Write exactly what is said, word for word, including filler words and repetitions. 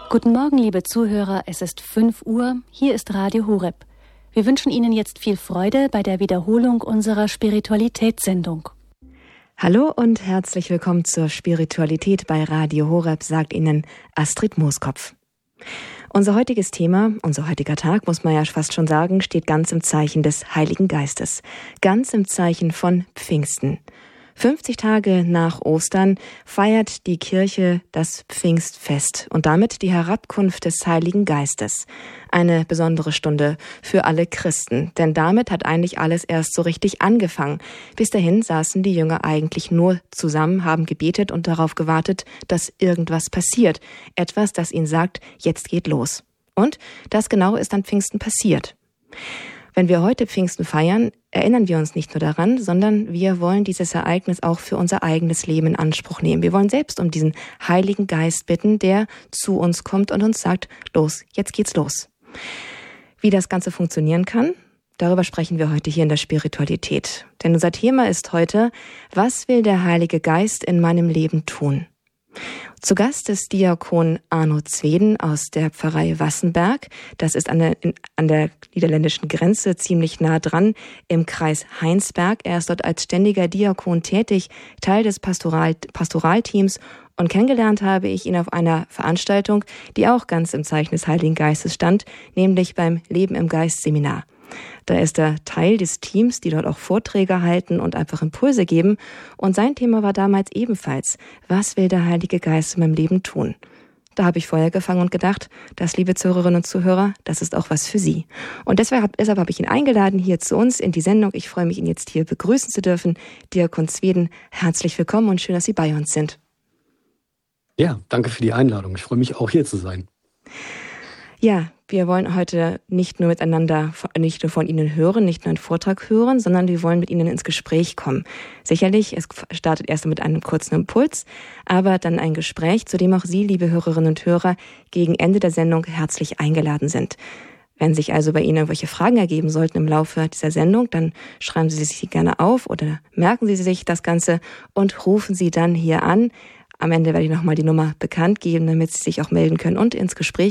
Guten Morgen, liebe Zuhörer, es ist fünf Uhr, hier ist Radio Horeb. Wir wünschen Ihnen jetzt viel Freude bei der Wiederholung unserer Spiritualitätssendung. Hallo und herzlich willkommen zur Spiritualität bei Radio Horeb, sagt Ihnen Astrid Mooskopf. Unser heutiges Thema, unser heutiger Tag, muss man ja fast schon sagen, steht ganz im Zeichen des Heiligen Geistes, ganz im Zeichen von Pfingsten. fünfzig Tage nach Ostern feiert die Kirche das Pfingstfest und damit die Herabkunft des Heiligen Geistes. Eine besondere Stunde für alle Christen, denn damit hat eigentlich alles erst so richtig angefangen. Bis dahin saßen die Jünger eigentlich nur zusammen, haben gebetet und darauf gewartet, dass irgendwas passiert. Etwas, das ihnen sagt, jetzt geht los. Und das genau ist an Pfingsten passiert. Wenn wir heute Pfingsten feiern, erinnern wir uns nicht nur daran, sondern wir wollen dieses Ereignis auch für unser eigenes Leben in Anspruch nehmen. Wir wollen selbst um diesen Heiligen Geist bitten, der zu uns kommt und uns sagt, los, jetzt geht's los. Wie das Ganze funktionieren kann, darüber sprechen wir heute hier in der Spiritualität. Denn unser Thema ist heute, was will der Heilige Geist in meinem Leben tun? Zu Gast ist Diakon Arno Zweden aus der Pfarrei Wassenberg. Das ist an der, in, an der niederländischen Grenze ziemlich nah dran im Kreis Heinsberg. Er ist dort als ständiger Diakon tätig, Teil des Pastoral, Pastoralteams. Und kennengelernt habe ich ihn auf einer Veranstaltung, die auch ganz im Zeichen des Heiligen Geistes stand, nämlich beim Leben im Geist Seminar. Da ist er Teil des Teams, die dort auch Vorträge halten und einfach Impulse geben. Und sein Thema war damals ebenfalls, was will der Heilige Geist in meinem Leben tun? Da habe ich Feuer gefangen und gedacht, das, liebe Zuhörerinnen und Zuhörer, das ist auch was für Sie. Und deshalb, deshalb habe ich ihn eingeladen hier zu uns in die Sendung. Ich freue mich, ihn jetzt hier begrüßen zu dürfen. Diakon Zweden, herzlich willkommen und schön, dass Sie bei uns sind. Ja, danke für die Einladung. Ich freue mich auch hier zu sein. Ja, wir wollen heute nicht nur miteinander, nicht nur von Ihnen hören, nicht nur einen Vortrag hören, sondern wir wollen mit Ihnen ins Gespräch kommen. Sicherlich, es startet erst mit einem kurzen Impuls, aber dann ein Gespräch, zu dem auch Sie, liebe Hörerinnen und Hörer, gegen Ende der Sendung herzlich eingeladen sind. Wenn sich also bei Ihnen irgendwelche Fragen ergeben sollten im Laufe dieser Sendung, dann schreiben Sie sich gerne auf oder merken Sie sich das Ganze und rufen Sie dann hier an. Am Ende werde ich nochmal die Nummer bekannt geben, damit Sie sich auch melden können und ins Gespräch